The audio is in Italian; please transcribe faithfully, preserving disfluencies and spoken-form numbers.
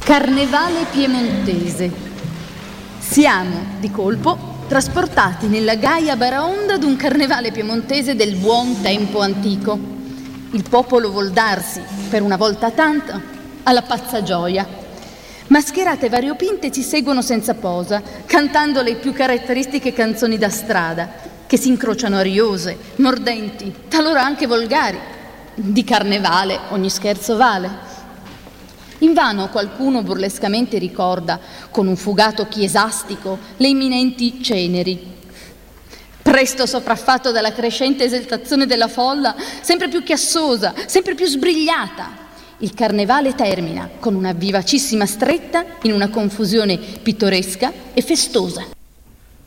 Carnevale piemontese. Siamo, di colpo, trasportati nella gaia baraonda d'un carnevale piemontese del buon tempo antico. Il popolo vuol darsi, per una volta tanto, alla pazza gioia. Mascherate variopinte ci seguono senza posa, cantando le più caratteristiche canzoni da strada, che si incrociano ariose, mordenti, talora anche volgari. Di carnevale ogni scherzo vale. Invano qualcuno burlescamente ricorda, con un fugato chiesastico, le imminenti ceneri. Presto sopraffatto dalla crescente esaltazione della folla, sempre più chiassosa, sempre più sbrigliata, il carnevale termina con una vivacissima stretta in una confusione pittoresca e festosa.